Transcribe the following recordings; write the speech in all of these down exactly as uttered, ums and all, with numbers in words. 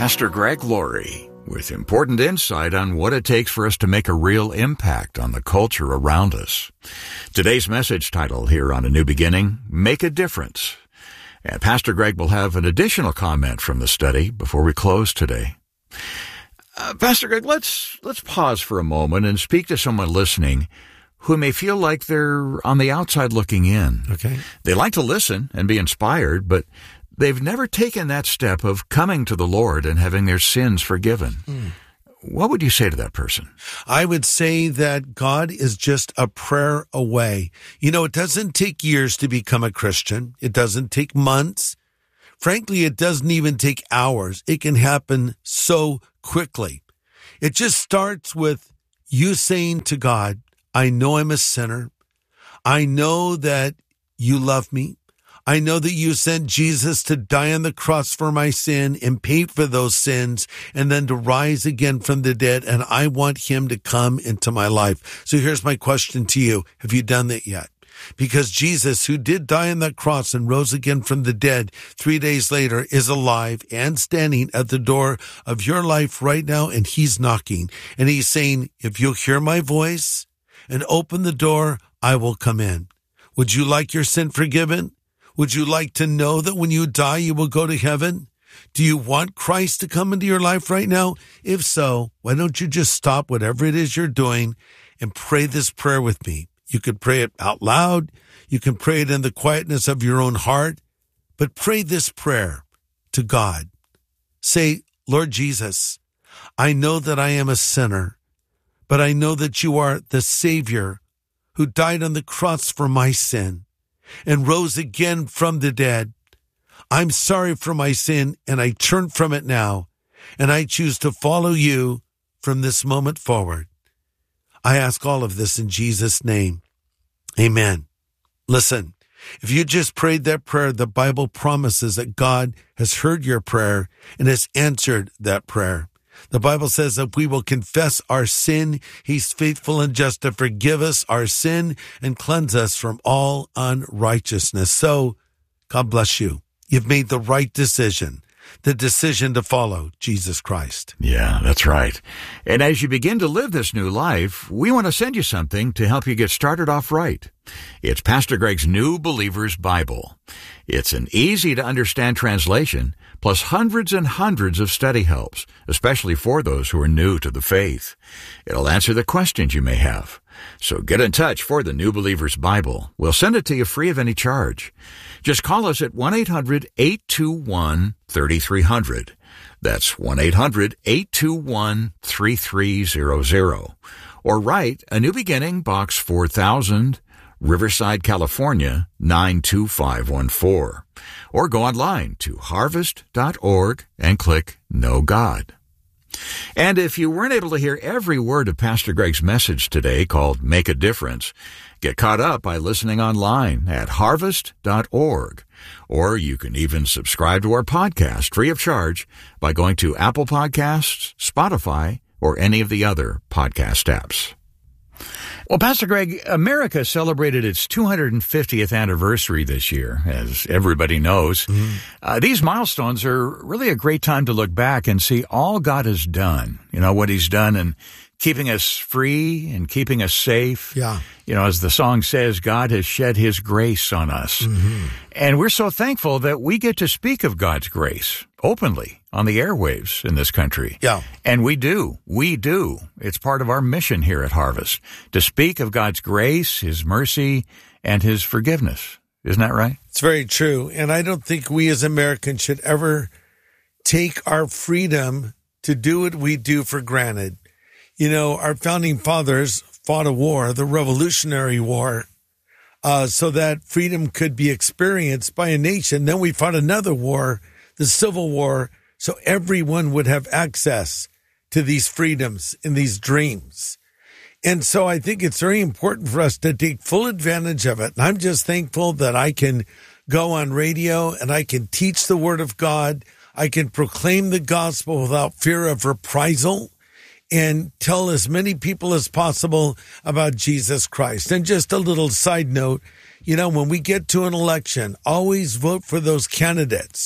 Pastor Greg Laurie with important insight on what it takes for us to make a real impact on the culture around us. Today's message title here on A New Beginning, Make a Difference. And Pastor Greg will have an additional comment from the study before we close today. Uh, Pastor Greg, let's let's pause for a moment and speak to someone listening who may feel like they're on the outside looking in. Okay. They like to listen and be inspired, but they've never taken that step of coming to the Lord and having their sins forgiven. Mm. What would you say to that person? I would say that God is just a prayer away. You know, it doesn't take years to become a Christian. It doesn't take months. Frankly, it doesn't even take hours. It can happen so quickly. It just starts with you saying to God, I know I'm a sinner. I know that you love me. I know that you sent Jesus to die on the cross for my sin and pay for those sins and then to rise again from the dead. And I want him to come into my life. So here's my question to you. Have you done that yet? Because Jesus, who did die on that cross and rose again from the dead three days later, is alive and standing at the door of your life right now. And he's knocking and he's saying, if you'll hear my voice and open the door, I will come in. Would you like your sin forgiven? Would you like to know that when you die, you will go to heaven? Do you want Christ to come into your life right now? If so, why don't you just stop whatever it is you're doing and pray this prayer with me? You could pray it out loud. You can pray it in the quietness of your own heart. But pray this prayer to God. Say, Lord Jesus, I know that I am a sinner, but I know that you are the Savior who died on the cross for my sin and rose again from the dead. I'm sorry for my sin, and I turn from it now, and I choose to follow you from this moment forward. I ask all of this in Jesus' name. Amen. Listen, if you just prayed that prayer, the Bible promises that God has heard your prayer and has answered that prayer. The Bible says that we will confess our sin. He's faithful and just to forgive us our sin and cleanse us from all unrighteousness. So, God bless you. You've made the right decision, the decision to follow Jesus Christ. Yeah, that's right. And as you begin to live this new life, we want to send you something to help you get started off right. It's Pastor Greg's New Believer's Bible. It's an easy-to-understand translation, plus hundreds and hundreds of study helps, especially for those who are new to the faith. It'll answer the questions you may have. So get in touch for the New Believer's Bible. We'll send it to you free of any charge. Just call us at one eight hundred eight two one three three zero zero. That's one eight hundred eight two one three three zero zero. Or write A New Beginning, Box four thousand, Riverside, California, nine two five one four. Or go online to harvest dot org and click Know God. And if you weren't able to hear every word of Pastor Greg's message today called Make a Difference, get caught up by listening online at harvest dot org. Or you can even subscribe to our podcast free of charge by going to Apple Podcasts, Spotify, or any of the other podcast apps. Well, Pastor Greg, America celebrated its two hundred fiftieth anniversary this year, as everybody knows. Mm-hmm. Uh, these milestones are really a great time to look back and see all God has done, you know, what he's done in keeping us free and keeping us safe. Yeah. You know, as the song says, God has shed his grace on us. Mm-hmm. And we're so thankful that we get to speak of God's grace openly on the airwaves in this country. Yeah. And we do. We do. It's part of our mission here at Harvest to speak of God's grace, his mercy, and his forgiveness. Isn't that right? It's very true. And I don't think we as Americans should ever take our freedom to do what we do for granted. You know, our founding fathers fought a war, the Revolutionary War, uh, so that freedom could be experienced by a nation. Then we fought another war, the Civil War, so everyone would have access to these freedoms and these dreams. And so I think it's very important for us to take full advantage of it. And I'm just thankful that I can go on radio and I can teach the Word of God. I can proclaim the gospel without fear of reprisal and tell as many people as possible about Jesus Christ. And just a little side note, you know, when we get to an election, always vote for those candidates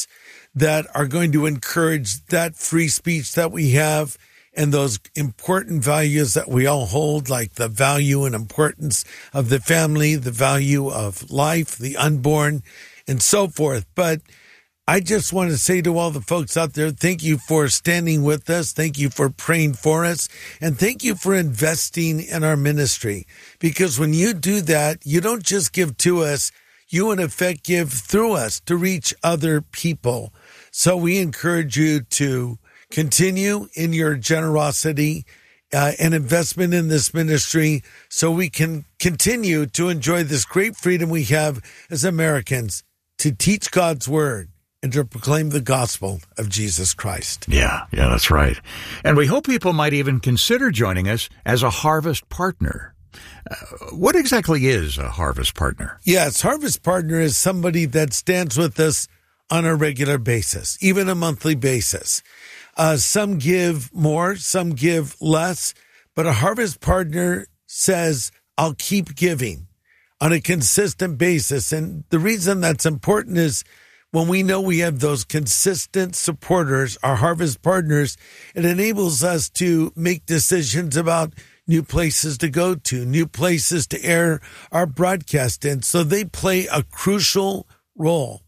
that are going to encourage that free speech that we have and those important values that we all hold, like the value and importance of the family, the value of life, the unborn, and so forth. But I just want to say to all the folks out there, thank you for standing with us. Thank you for praying for us. And thank you for investing in our ministry. Because when you do that, you don't just give to us, you in effect give through us to reach other people. So we encourage you to continue in your generosity uh, and investment in this ministry so we can continue to enjoy this great freedom we have as Americans to teach God's word and to proclaim the gospel of Jesus Christ. Yeah, yeah, that's right. And we hope people might even consider joining us as a Harvest Partner. Uh, what exactly is a Harvest Partner? Yes, Harvest Partner is somebody that stands with us on a regular basis, even a monthly basis. Uh, some give more, some give less, but a Harvest Partner says, I'll keep giving on a consistent basis. And the reason that's important is when we know we have those consistent supporters, our Harvest Partners, it enables us to make decisions about new places to go to, new places to air our broadcast in. So they play a crucial role.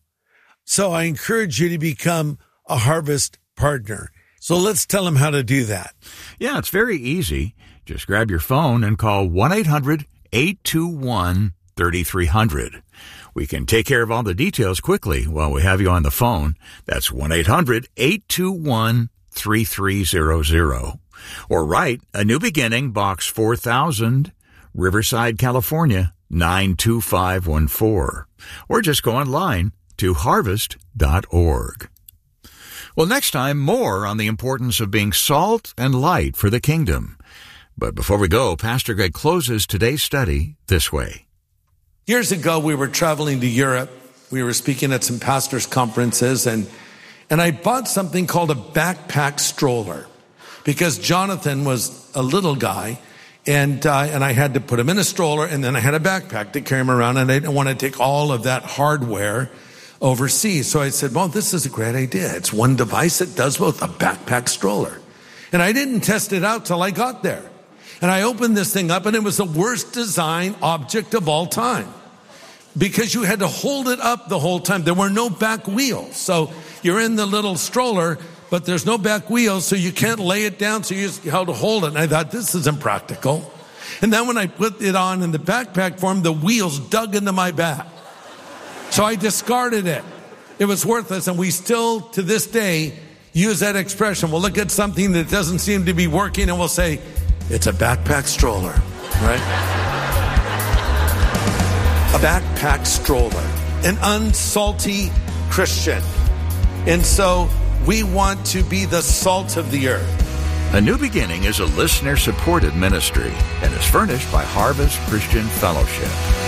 So I encourage you to become a Harvest Partner. So let's tell them how to do that. Yeah, it's very easy. Just grab your phone and call one eight hundred eight two one three three zero zero. We can take care of all the details quickly while we have you on the phone. That's one eight hundred eight two one three three zero zero. Or write A New Beginning, Box four thousand, Riverside, California, nine two five one four. Or just go online to harvest dot org. Well, next time, more on the importance of being salt and light for the kingdom. But before we go, Pastor Greg closes today's study this way. Years ago, we were traveling to Europe. We were speaking at some pastors' conferences, and, and I bought something called a backpack stroller because Jonathan was a little guy, and uh, and I had to put him in a stroller, and then I had a backpack to carry him around, and I didn't want to take all of that hardware overseas. So I said, well, this is a great idea. It's one device that does both, a backpack stroller. And I didn't test it out till I got there. And I opened this thing up, and it was the worst design object of all time because you had to hold it up the whole time. There were no back wheels. So you're in the little stroller, but there's no back wheels, so you can't lay it down, so you just have to hold it. And I thought, this isn't practical. And then when I put it on in the backpack form, the wheels dug into my back. So I discarded it. It was worthless, and we still, to this day, use that expression. We'll look at something that doesn't seem to be working, and we'll say, it's a backpack stroller, right? A backpack stroller, an unsalty Christian. And so we want to be the salt of the earth. A New Beginning is a listener-supported ministry and is furnished by Harvest Christian Fellowship.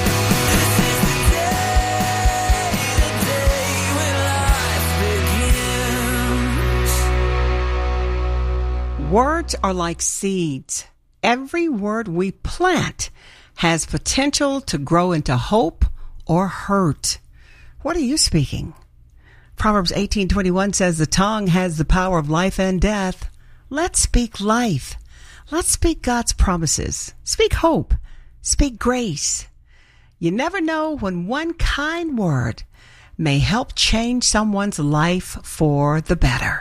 Words are like seeds. Every word we plant has potential to grow into hope or hurt. What are you speaking? Proverbs eighteen twenty-one says the tongue has the power of life and death. Let's speak life. Let's speak God's promises. Speak hope. Speak grace. You never know when one kind word may help change someone's life for the better.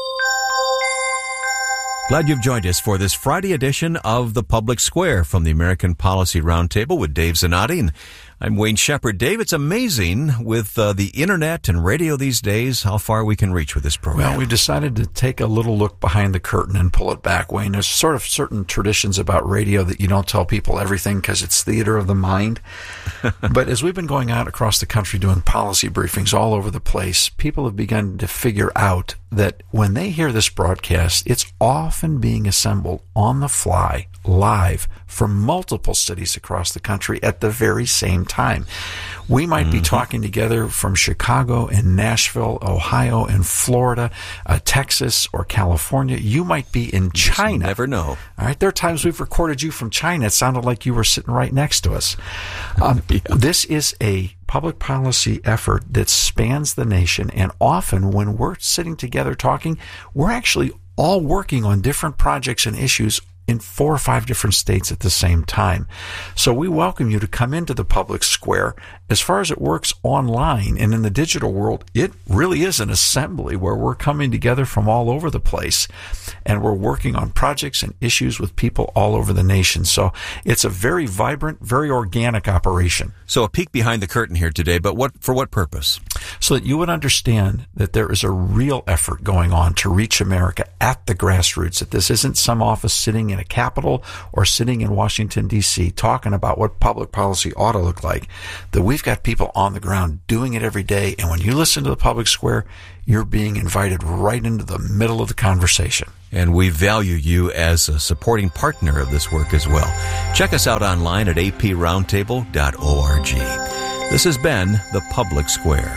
Glad you've joined us for this Friday edition of The Public Square from the American Policy Roundtable with Dave Zanotti. And I'm Wayne Shepherd. Dave, it's amazing with uh, the internet and radio these days how far we can reach with this program. Well, we decided to take a little look behind the curtain and pull it back, Wayne. There's sort of certain traditions about radio that you don't tell people everything because it's theater of the mind. But as we've been going out across the country doing policy briefings all over the place, people have begun to figure out that when they hear this broadcast, it's often being assembled on the fly, live, from multiple cities across the country at the very same time. We might mm-hmm. be talking together from Chicago and Nashville, Ohio and Florida, uh, Texas or California. You might be in China. You never know. All right. There are times we've recorded you from China. It sounded like you were sitting right next to us. Um, yeah. This is a public policy effort that spans the nation. And often when we're sitting together talking, we're actually all working on different projects and issues in four or five different states at the same time. So we welcome you to come into the public square. As far as it works online and in the digital world, it really is an assembly where we're coming together from all over the place, and we're working on projects and issues with people all over the nation. So it's a very vibrant, very organic operation. So a peek behind the curtain here today, but what for what purpose? So that you would understand that there is a real effort going on to reach America at the grassroots, that this isn't some office sitting in a Capitol or sitting in Washington, D C talking about what public policy ought to look like, that we've got people on the ground doing it every day. And when you listen to the public square, you're being invited right into the middle of the conversation. And we value you as a supporting partner of this work as well. Check us out online at a p roundtable dot org. This has been The Public Square.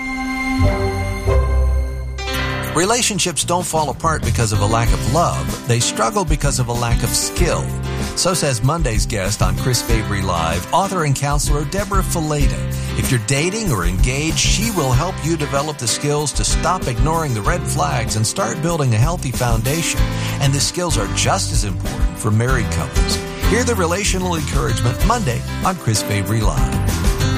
Relationships don't fall apart because of a lack of love. They struggle because of a lack of skill. So says Monday's guest on Chris Fabry Live, author and counselor Deborah Fileta. If you're dating or engaged, she will help you develop the skills to stop ignoring the red flags and start building a healthy foundation. And the skills are just as important for married couples. Hear the relational encouragement Monday on Chris Fabry Live.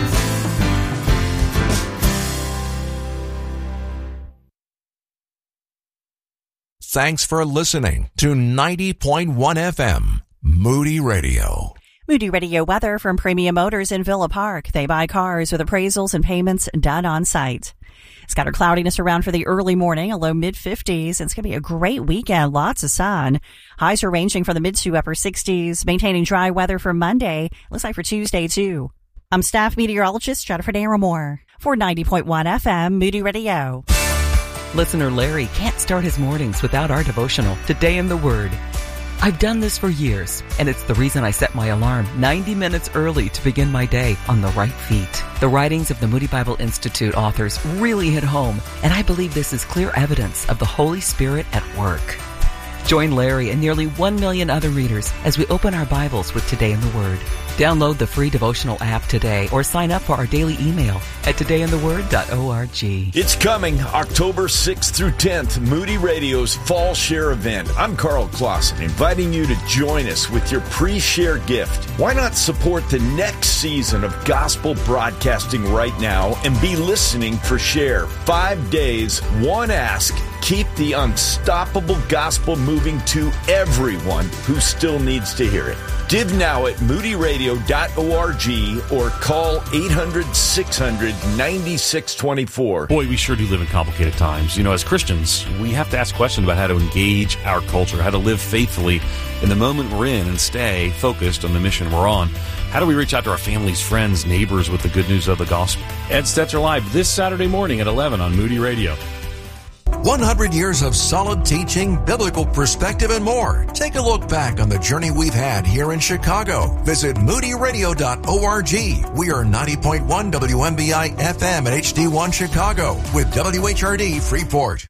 Thanks for listening to ninety point one F M, Moody Radio. Moody Radio weather from Premium Motors in Villa Park. They buy cars with appraisals and payments done on site. Scattered cloudiness around for the early morning, a low mid-fifties. It's going to be a great weekend, lots of sun. Highs are ranging from the mid to upper sixties, maintaining dry weather for Monday. Looks like for Tuesday, too. I'm staff meteorologist Jennifer Naramore for ninety point one F M, Moody Radio. Listener Larry can't start his mornings without our devotional, Today in the Word. I've done this for years, and it's the reason I set my alarm ninety minutes early to begin my day on the right feet. The writings of the Moody Bible Institute authors really hit home, and I believe this is clear evidence of the Holy Spirit at work. Join Larry and nearly one million other readers as we open our Bibles with Today in the Word. Download the free devotional app today or sign up for our daily email at today in the word dot org. It's coming October sixth through tenth, Moody Radio's Fall Share event. I'm Carl Clausen, inviting you to join us with your pre-share gift. Why not support the next season of gospel broadcasting right now and be listening for Share? Five days, one ask. Keep the unstoppable gospel moving to everyone who still needs to hear it. Give now at moody radio dot org or call eight hundred, six hundred, ninety-six twenty-four. Boy, we sure do live in complicated times. You know, as Christians, we have to ask questions about how to engage our culture, how to live faithfully in the moment we're in and stay focused on the mission we're on. How do we reach out to our families, friends, neighbors with the good news of the gospel? Ed Stetzer Live this Saturday morning at eleven on Moody Radio. one hundred years of solid teaching, biblical perspective, and more. Take a look back on the journey we've had here in Chicago. Visit moody radio dot org. We are ninety point one W M B I F M at H D one Chicago with W H R D Freeport.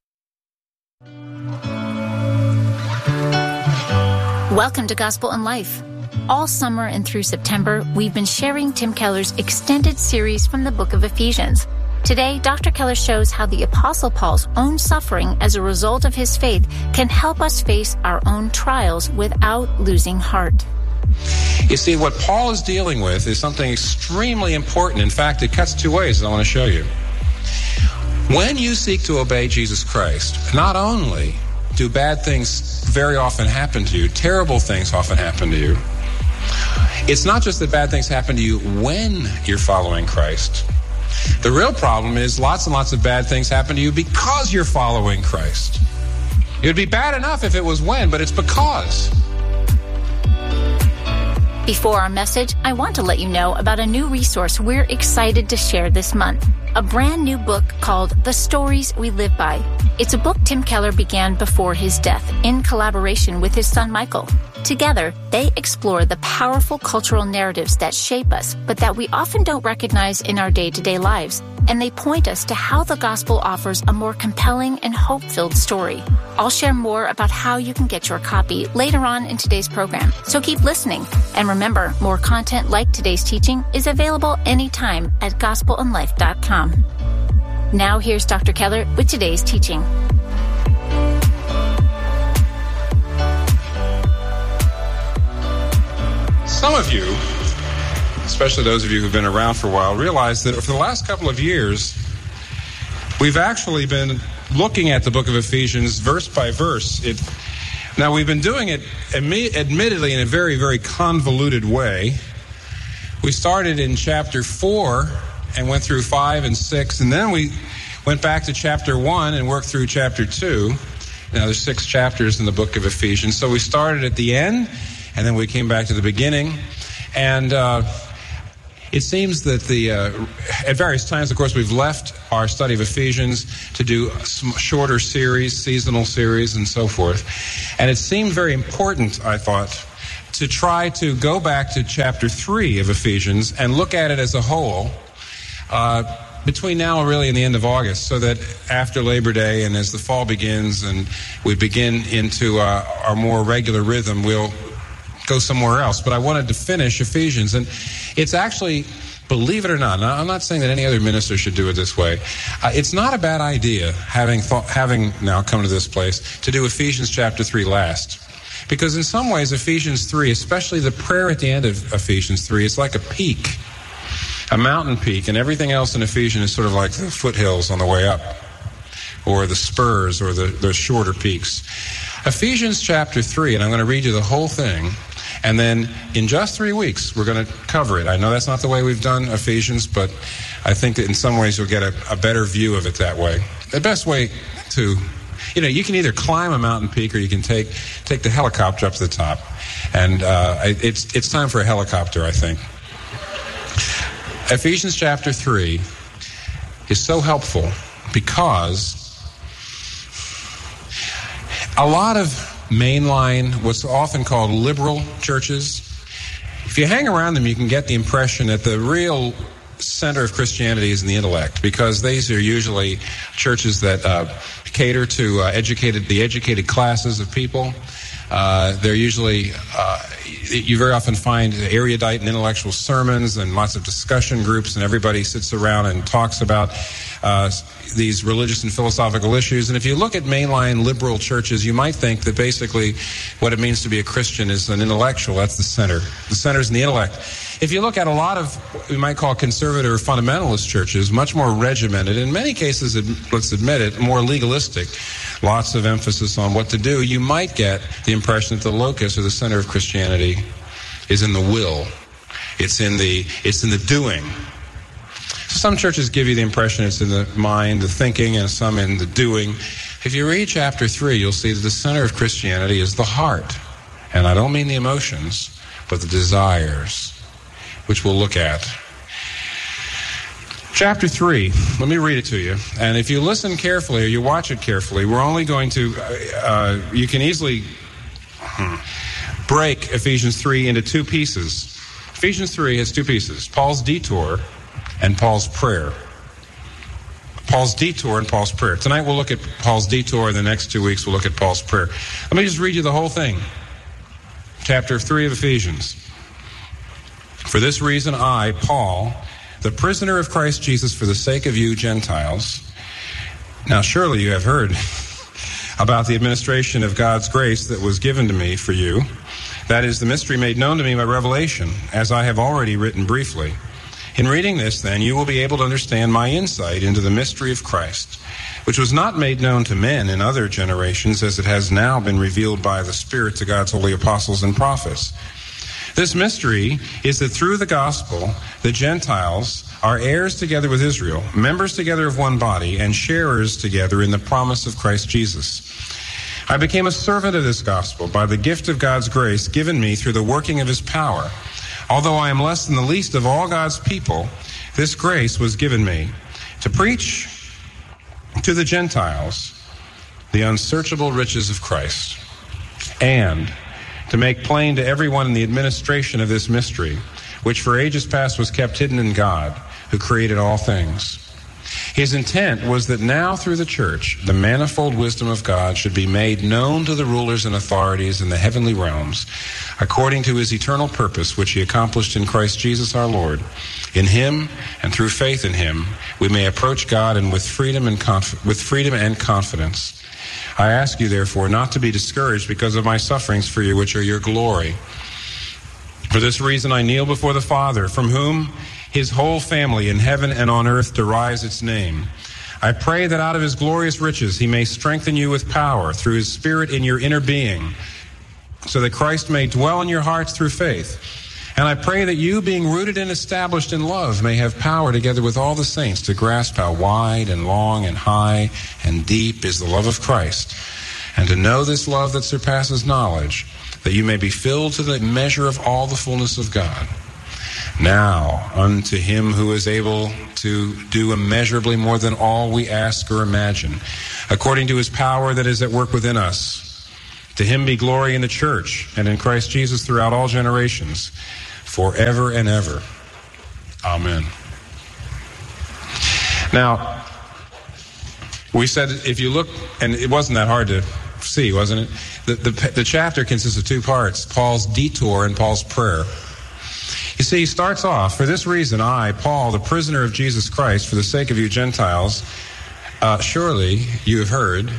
Welcome to Gospel in Life. All summer and through September, we've been sharing Tim Keller's extended series from the book of Ephesians. Today, Doctor Keller shows how the Apostle Paul's own suffering as a result of his faith can help us face our own trials without losing heart. You see, what Paul is dealing with is something extremely important. In fact, it cuts two ways, I want to show you. When you seek to obey Jesus Christ, not only do bad things very often happen to you, terrible things often happen to you, it's not just that bad things happen to you when you're following Christ. The real problem is lots and lots of bad things happen to you because you're following Christ. It would be bad enough if it was when, but it's because. Before our message, I want to let you know about a new resource we're excited to share this month. A brand new book called The Stories We Live By. It's a book Tim Keller began before his death in collaboration with his son Michael. Together, they explore the powerful cultural narratives that shape us, but that we often don't recognize in our day-to-day lives. And they point us to how the gospel offers a more compelling and hope-filled story. I'll share more about how you can get your copy later on in today's program, so keep listening. And remember, more content like today's teaching is available anytime at gospel in life dot com. Now here's Doctor Keller with today's teaching. Some of you, especially those of you who've been around for a while, realize that for the last couple of years, we've actually been looking at the book of Ephesians verse by verse. It, now, we've been doing it admittedly in a very, very convoluted way. We started in chapter four and went through five and six, and then we went back to chapter one and worked through chapter two. Now, there's six chapters in the book of Ephesians. So we started at the end, and then we came back to the beginning. And uh, it seems that the uh, at various times, of course, we've left our study of Ephesians to do some shorter series, seasonal series, and so forth. And it seemed very important, I thought, to try to go back to chapter three of Ephesians and look at it as a whole uh, between now and really and the end of August, so that after Labor Day and as the fall begins and we begin into uh, our more regular rhythm, we'll go somewhere else. But I wanted to finish Ephesians, and it's actually, believe it or not, I'm not saying that any other minister should do it this way. Uh, it's not a bad idea, having thought, having now come to this place, to do Ephesians chapter three last. Because in some ways, Ephesians three, especially the prayer at the end of Ephesians three, it's like a peak, a mountain peak, and everything else in Ephesians is sort of like the foothills on the way up, or the spurs, or the, the shorter peaks. Ephesians chapter three, and I'm going to read you the whole thing, and then in just three weeks, we're going to cover it. I know that's not the way we've done Ephesians, but I think that in some ways you'll get a, a better view of it that way. The best way to, you know, you can either climb a mountain peak or you can take take the helicopter up to the top. And uh, it's it's time for a helicopter, I think. Ephesians chapter three is so helpful because a lot of mainline, what's often called liberal churches, if you hang around them, you can get the impression that the real center of Christianity is in the intellect, because these are usually churches that uh, cater to uh, educated the educated classes of people. Uh, they're usually, uh, you very often find erudite and intellectual sermons and lots of discussion groups, and everybody sits around and talks about uh, these religious and philosophical issues. And if you look at mainline liberal churches, you might think that basically what it means to be a Christian is an intellectual. That's the center. The center's in the intellect. If you look at a lot of what we might call conservative or fundamentalist churches, much more regimented, in many cases, let's admit it, more legalistic, lots of emphasis on what to do, you might get the impression that the locus or the center of Christianity is in the will. It's in the, it's in the doing. Some churches give you the impression it's in the mind, the thinking, and some in the doing. If you read chapter three, you'll see that the center of Christianity is the heart. And I don't mean the emotions, but the desires, which we'll look at. Chapter three, let me read it to you. And if you listen carefully or you watch it carefully, we're only going to, uh, you can easily hmm, break Ephesians three into two pieces. Ephesians three has two pieces, Paul's detour and Paul's prayer. Paul's detour and Paul's prayer. Tonight we'll look at Paul's detour, and the next two weeks we'll look at Paul's prayer. Let me just read you the whole thing. Chapter three of Ephesians. For this reason I, Paul, the prisoner of Christ Jesus, for the sake of you Gentiles. Now surely you have heard about the administration of God's grace that was given to me for you. That is the mystery made known to me by revelation, as I have already written briefly. In reading this, then, you will be able to understand my insight into the mystery of Christ, which was not made known to men in other generations, as it has now been revealed by the Spirit to God's holy apostles and prophets. This mystery is that through the gospel, the Gentiles are heirs together with Israel, members together of one body, and sharers together in the promise of Christ Jesus. I became a servant of this gospel by the gift of God's grace given me through the working of his power. Although I am less than the least of all God's people, this grace was given me to preach to the Gentiles the unsearchable riches of Christ, and to make plain to everyone in the administration of this mystery, which for ages past was kept hidden in God, who created all things. His intent was that now through the church, the manifold wisdom of God should be made known to the rulers and authorities in the heavenly realms, according to his eternal purpose, which he accomplished in Christ Jesus our Lord. In him and through faith in him, we may approach God and with freedom and conf- with freedom and confidence. I ask you, therefore, not to be discouraged because of my sufferings for you, which are your glory. For this reason I kneel before the Father, from whom his whole family in heaven and on earth derives its name. I pray that out of his glorious riches he may strengthen you with power through his Spirit in your inner being, so that Christ may dwell in your hearts through faith. And I pray that you, being rooted and established in love, may have power together with all the saints to grasp how wide and long and high and deep is the love of Christ, and to know this love that surpasses knowledge, that you may be filled to the measure of all the fullness of God. Now, unto him who is able to do immeasurably more than all we ask or imagine, according to his power that is at work within us, to him be glory in the church and in Christ Jesus throughout all generations, forever and ever. Amen. Now, we said if you look, and it wasn't that hard to see, wasn't it? The, the, the chapter consists of two parts, Paul's detour and Paul's prayer. You see, he starts off, for this reason I, Paul, the prisoner of Jesus Christ, for the sake of you Gentiles, uh, surely you have heard.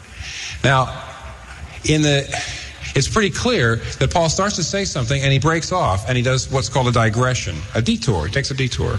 Now, in the, it's pretty clear that Paul starts to say something and he breaks off and he does what's called a digression, a detour. He takes a detour.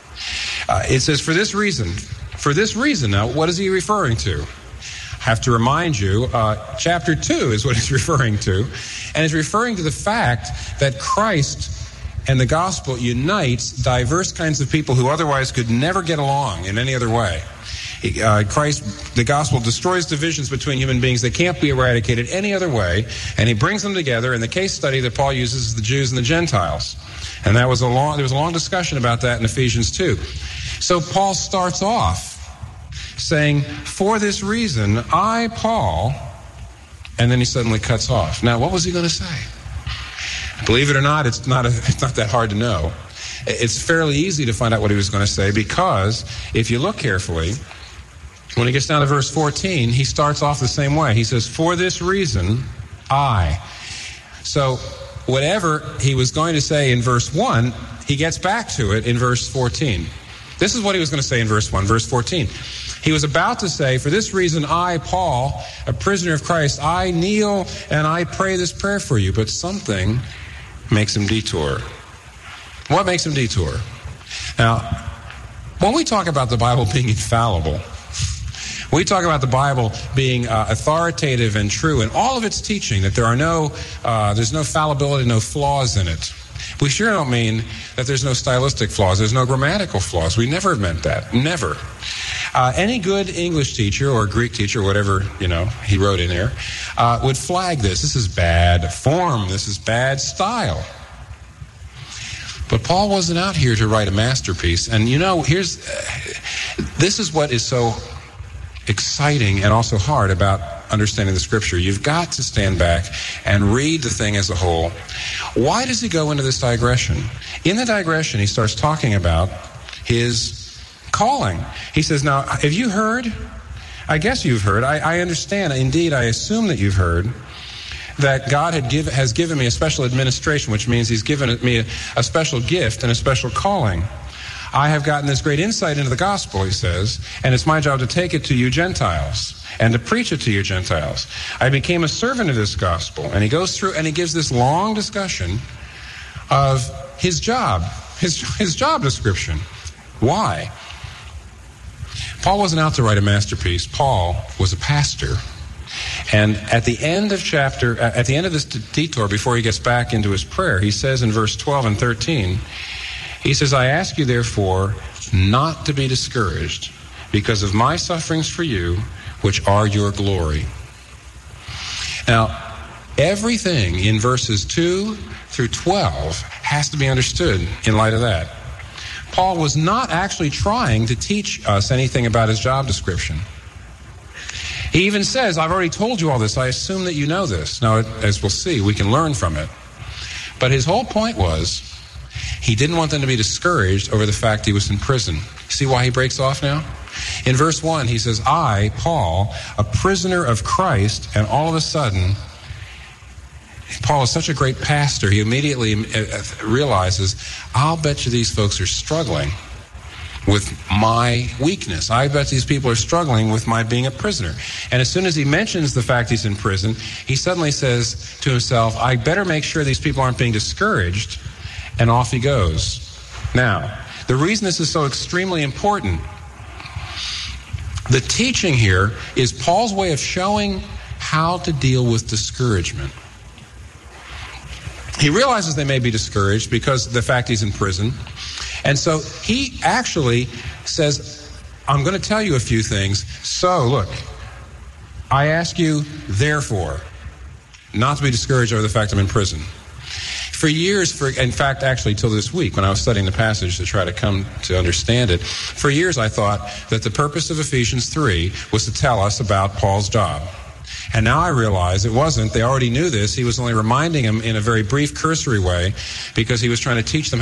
Uh, it says, for this reason. For this reason, now, what is he referring to? I have to remind you, uh, chapter two is what he's referring to. And it's referring to the fact that Christ and the gospel unites diverse kinds of people who otherwise could never get along in any other way. Uh, Christ, the gospel destroys divisions between human beings that can't be eradicated any other way, and he brings them together. And the case study that Paul uses is the Jews and the Gentiles. And that was a long, there was a long discussion about that in Ephesians two. So Paul starts off saying, for this reason, I, Paul, and then he suddenly cuts off. Now, what was he going to say? Believe it or not, it's not a, it's not that hard to know. It's fairly easy to find out what he was going to say, because if you look carefully, when he gets down to verse fourteen, he starts off the same way. He says, for this reason, I. So whatever he was going to say in verse one, he gets back to it in verse fourteen. This is what he was going to say in verse one, verse fourteen. He was about to say, for this reason, I, Paul, a prisoner of Christ, I kneel and I pray this prayer for you. But something makes him detour. What makes him detour? Now, when we talk about the Bible being infallible, we talk about the Bible being uh, authoritative and true in all of its teaching, that there are no, uh, there's no fallibility, no flaws in it. We sure don't mean that there's no stylistic flaws, there's no grammatical flaws. We never meant that. Never. Uh, any good English teacher or Greek teacher, whatever, you know, he wrote in there, uh, would flag this. This is bad form. This is bad style. But Paul wasn't out here to write a masterpiece. And, you know, here's, uh, this is what is so exciting and also hard about understanding the Scripture. You've got to stand back and read the thing as a whole. Why does he go into this digression? In the digression, he starts talking about his calling. He says, now, have you heard? I guess you've heard. I, I understand. Indeed, I assume that you've heard that God had give, has given me a special administration, which means he's given me a, a special gift and a special calling. I have gotten this great insight into the gospel, he says, and it's my job to take it to you Gentiles and to preach it to you Gentiles. I became a servant of this gospel. And he goes through and he gives this long discussion of his job, his, his job description. Why? Paul wasn't out to write a masterpiece. Paul was a pastor. And at the end of chapter, at the end of this detour, before he gets back into his prayer, he says in verse twelve and thirteen, he says, I ask you therefore not to be discouraged because of my sufferings for you, which are your glory. Now, everything in verses two through twelve has to be understood in light of that. Paul was not actually trying to teach us anything about his job description. He even says, I've already told you all this. I assume that you know this. Now, as we'll see, we can learn from it. But his whole point was, he didn't want them to be discouraged over the fact he was in prison. See why he breaks off now? In verse one, he says, I, Paul, a prisoner of Christ, and all of a sudden, Paul is such a great pastor, he immediately realizes, I'll bet you these folks are struggling with my weakness. I bet these people are struggling with my being a prisoner. And as soon as he mentions the fact he's in prison, he suddenly says to himself, I better make sure these people aren't being discouraged, and off he goes. Now, the reason this is so extremely important, the teaching here is Paul's way of showing how to deal with discouragement. He realizes they may be discouraged because of the fact he's in prison. And so he actually says, I'm going to tell you a few things. So, look, I ask you, therefore, not to be discouraged over the fact I'm in prison. For years, for in fact, actually till this week, when I was studying the passage to try to come to understand it, for years I thought that the purpose of Ephesians three was to tell us about Paul's job. And now I realize it wasn't. They already knew this. He was only reminding them in a very brief, cursory way because he was trying to teach them how